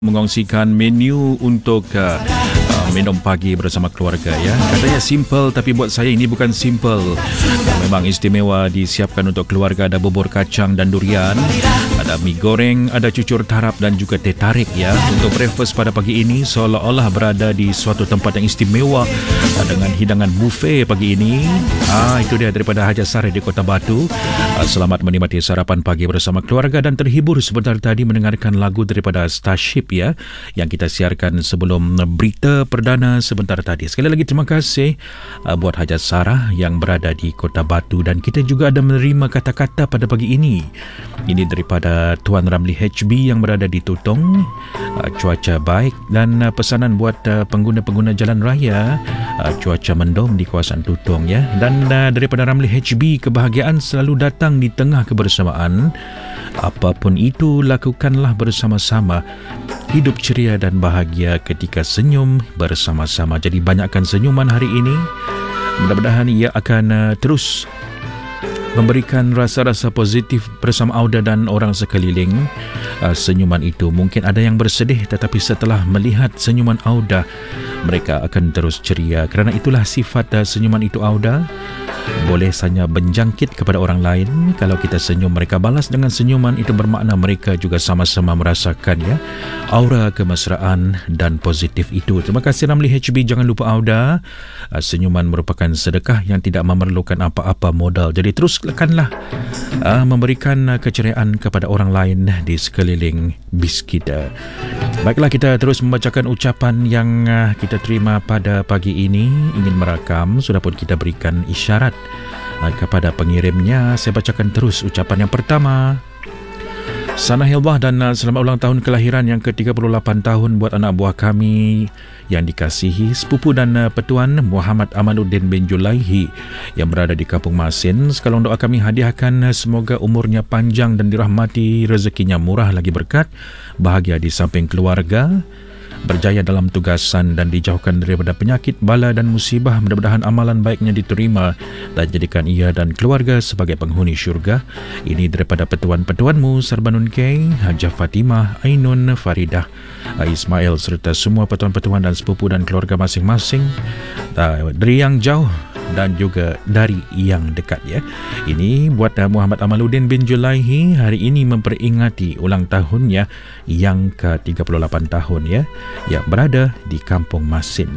mengongsikan menu untuk minum pagi bersama keluarga ya. Katanya simple, tapi buat saya ini bukan simple. Memang istimewa disiapkan untuk keluarga. Ada bubur kacang dan durian, ada mi goreng, ada cucur tarap dan juga teh tarik ya. Untuk breakfast pada pagi ini seolah-olah berada di suatu tempat yang istimewa dengan hidangan buffet pagi ini. Itu dia daripada Haja Sarah di Kota Batu. Selamat menikmati sarapan pagi bersama keluarga dan terhibur sebentar tadi mendengarkan lagu daripada Starship ya, yang kita siarkan sebelum berita perdana sebentar tadi. Sekali lagi terima kasih buat Haja Sarah yang berada di Kota Batu, dan kita juga ada menerima kata-kata pada pagi ini. Ini daripada Tuan Ramli HB yang berada di Tutong. Cuaca baik dan pesanan buat pengguna-pengguna jalan raya, cuaca mendung di kawasan Tutong ya. Dan daripada Ramli HB, kebahagiaan selalu datang di tengah kebersamaan. Apapun itu, lakukanlah bersama-sama. Hidup ceria dan bahagia ketika senyum bersama-sama. Jadi banyakkan senyuman hari ini. Mudah-mudahan ia akan terus memberikan rasa-rasa positif bersama Auda dan orang sekeliling. Senyuman itu mungkin ada yang bersedih, tetapi setelah melihat senyuman Auda, mereka akan terus ceria. Kerana itulah sifat senyuman itu Auda. Boleh saja menjangkit kepada orang lain. Kalau kita senyum, mereka balas dengan senyuman. Itu bermakna mereka juga sama-sama merasakan ya aura kemesraan dan positif itu. Terima kasih Ramli HB. Jangan lupa Auda, senyuman merupakan sedekah yang tidak memerlukan apa-apa modal. Jadi teruskanlah memberikan keceriaan kepada orang lain di sekeliling bis kita. Baiklah, kita terus membacakan ucapan yang kita terima pada pagi ini. Ingin merakam, sudah pun kita berikan isyarat kepada pengirimnya. Saya bacakan terus ucapan yang pertama. Sanahillah dan selamat ulang tahun kelahiran yang ke-38 tahun buat anak buah kami yang dikasihi, sepupu dan petuan Muhammad Amaluddin bin Julaihi yang berada di Kampung Masin. Sekalong doa kami hadiahkan semoga umurnya panjang dan dirahmati, rezekinya murah lagi berkat, bahagia di samping keluarga, berjaya dalam tugasan dan dijauhkan daripada penyakit, bala dan musibah. Mudah-mudahan amalan baiknya diterima dan jadikan ia dan keluarga sebagai penghuni syurga. Ini daripada petuan-petuanmu Sarbanun K, Hajah Fatimah, Ainun, Faridah, Ismail serta semua petuan-petuan dan sepupu dan keluarga masing-masing, dari yang jauh dan juga dari yang dekat ya. Ini buat Muhammad Amaluddin bin Julaihi, hari ini memperingati ulang tahunnya yang ke-38 tahun ya, yang berada di Kampung Masin.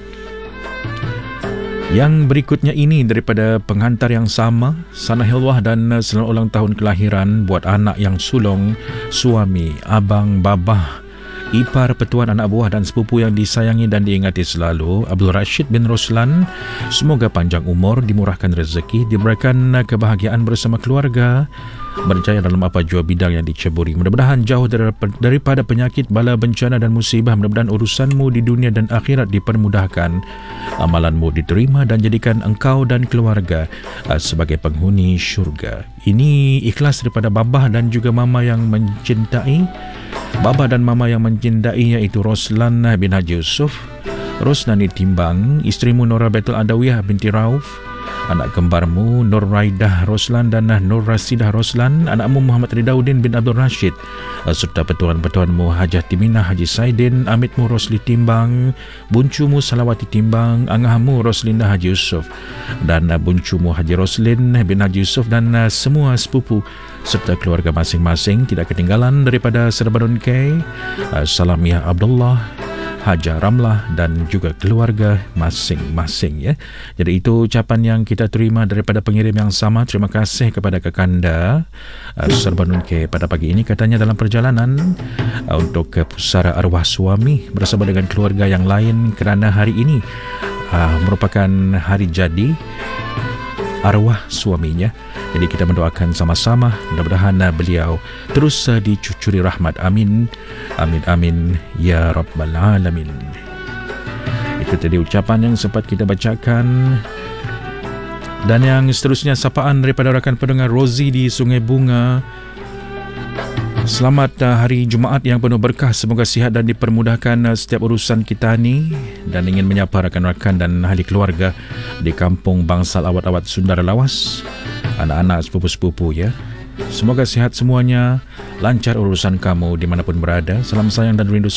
Yang berikutnya ini daripada penghantar yang sama. Sanahilwah dan selamat ulang tahun kelahiran buat anak yang sulung, suami, abang, babah, ipar, petuan, anak buah dan sepupu yang disayangi dan diingati selalu, Abdul Rashid bin Roslan. Semoga panjang umur, dimurahkan rezeki, diberikan kebahagiaan bersama keluarga, berjaya dalam apa jua bidang yang diceburi. Mudah-mudahan jauh daripada penyakit, bala, bencana dan musibah. Mudah-mudahan urusanmu di dunia dan akhirat dipermudahkan, amalanmu diterima dan jadikan engkau dan keluarga sebagai penghuni syurga. Ini ikhlas daripada babah dan juga mama yang mencintai. Baba dan mama yang mencintai iaitu Roslan bin Haji Yusuf, Rosnani Timbang, isterimu Nora Betul Adawiyah binti Rauf, anak kembarmu Nur Raidah Roslan dan Nur Rasidah Roslan, anakmu Muhammad Ridauddin bin Abdul Rashid, serta petuan-petuanmu Hajah Timinah Haji Saidin, amitmu Rosli Timbang, buncumu Salawati Timbang, angahmu Roslinda Haji Yusuf, dan buncumu Haji Roslin bin Haji Yusuf, dan semua sepupu serta keluarga masing-masing. Tidak ketinggalan daripada Sarbanun K, Salamiah Abdullah, Haja Ramlah dan juga keluarga masing-masing ya. Jadi itu ucapan yang kita terima daripada pengirim yang sama. Terima kasih kepada Kekanda Sarbanun K pada pagi ini. Katanya dalam perjalanan untuk ke pusara arwah suami bersama dengan keluarga yang lain, kerana hari ini merupakan hari jadi arwah suaminya. Jadi kita mendoakan sama-sama, mudah-mudahan beliau terus dicucuri rahmat. Amin. Amin amin ya rabbal alamin. Itu tadi ucapan yang sempat kita bacakan. Dan yang seterusnya sapaan daripada rakan pendengar Rozi di Sungai Bunga. Selamat hari Jumaat yang penuh berkah. Semoga sihat dan dipermudahkan setiap urusan kita ni. Dan ingin menyapa rakan-rakan dan ahli keluarga di Kampung Bangsal Awat-Awat Sundara Lawas, anak-anak sepupu-sepupu ya. Semoga sihat semuanya, lancar urusan kamu dimanapun berada. Salam sayang dan rindu